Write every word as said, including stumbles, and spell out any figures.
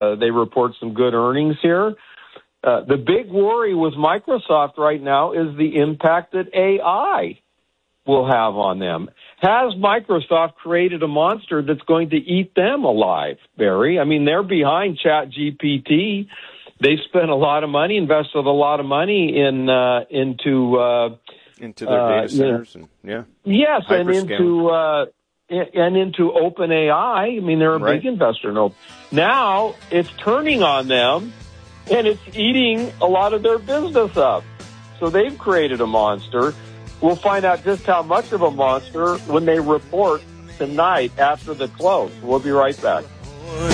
Uh, they report some good earnings here. Uh, the big worry with Microsoft right now is the impact that A I will have on them. Has Microsoft created a monster that's going to eat them alive, Barry? I mean, they're behind ChatGPT. They spent a lot of money, invested a lot of money in uh, into uh, into their data uh, centers, you know, and yeah, yes, and into uh, and into OpenAI. I mean, they're a right. big investor in Open. Now it's turning on them, and it's eating a lot of their business up. So they've created a monster. We'll find out just how much of a monster when they report tonight after the close. We'll be right back.